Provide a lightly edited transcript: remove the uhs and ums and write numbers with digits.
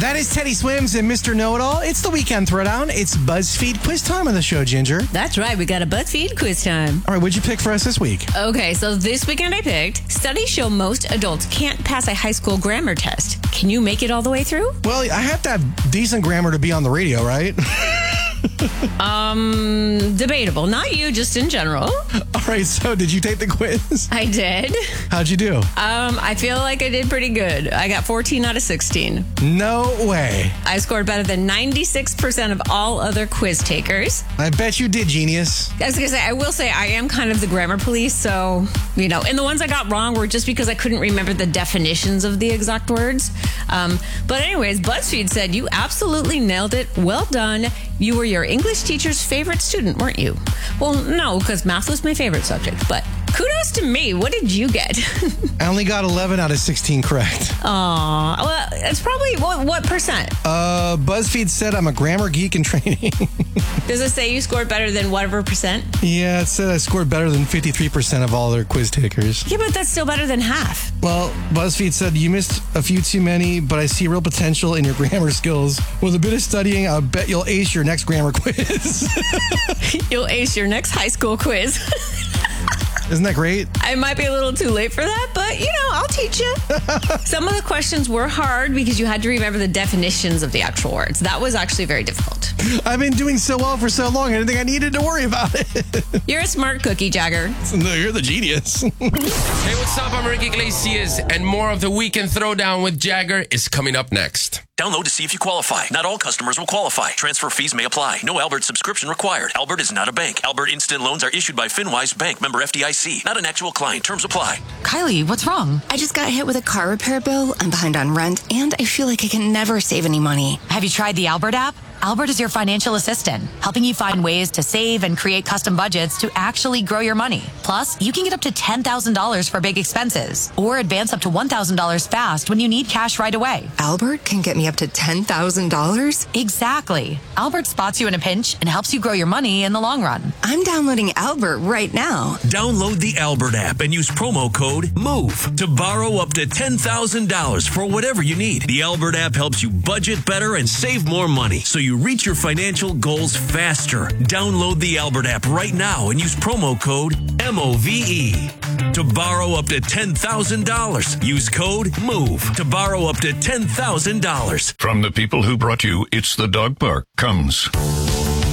That is Teddy Swims and Mr. Know-It-All. It's the Weekend Throwdown. It's BuzzFeed quiz time on the show, Ginger. That's right. We got a BuzzFeed quiz time. All right, what'd you pick for us this week? Okay, so this weekend I picked, studies show most adults can't pass a high school grammar test. Can you make it all the way through? Well, I have to have decent grammar to be on the radio, right? Debatable. Not you, just in general. All right, so did you take the quiz? I did. How'd you do? I feel like I did pretty good. I got 14 out of 16. No way. I scored better than 96% of all other quiz takers. I bet you did, genius. I was going to say, I will say I am kind of the grammar police, so, and the ones I got wrong were just because I couldn't remember the definitions of the exact words. But anyways, BuzzFeed said you absolutely nailed it. Well done. You were your English teacher's favorite student, weren't you? Well, no, because math was my favorite subject, but kudos to me. What did you get? I only got 11 out of 16 correct. Aw, well, it's probably, what percent? BuzzFeed said I'm a grammar geek in training. Does it say you scored better than whatever percent? Yeah, it said I scored better than 53% of all their quiz takers. Yeah, but that's still better than half. Well, BuzzFeed said you missed a few too many, but I see real potential in your grammar skills. With a bit of studying, I'll bet you'll ace your next grammar quiz. You'll ace your next high school quiz. Isn't that great? I might be a little too late for that, but, I'll teach you. Some of the questions were hard because you had to remember the definitions of the actual words. That was actually very difficult. I've been doing so well for so long, I didn't think I needed to worry about it. You're a smart cookie, Jagger. No, you're the genius. Hey, what's up? I'm Ricky Iglesias, and more of the Weekend Throwdown with Jagger is coming up next. Download to see if you qualify. Not all customers will qualify. Transfer fees may apply. No Albert subscription required. Albert is not a bank. Albert Instant Loans are issued by FinWise Bank, member FDIC. Not an actual client. Terms apply. Kylie, what's wrong? I just got hit with a car repair bill. I'm behind on rent, and I feel like I can never save any money. Have you tried the Albert app? Albert is your financial assistant, helping you find ways to save and create custom budgets to actually grow your money. Plus, you can get up to $10,000 for big expenses or advance up to $1,000 fast when you need cash right away. Albert can get me up to $10,000? Exactly. Albert spots you in a pinch and helps you grow your money in the long run. I'm downloading Albert right now. Download the Albert app and use promo code MOVE to borrow up to $10,000 for whatever you need. The Albert app helps you budget better and save more money, so you reach your financial goals faster. Download the Albert app right now and use promo code MOVE to borrow up to $10,000. Use code MOVE to borrow up to $10,000. From the people who brought you It's the Dog Park comes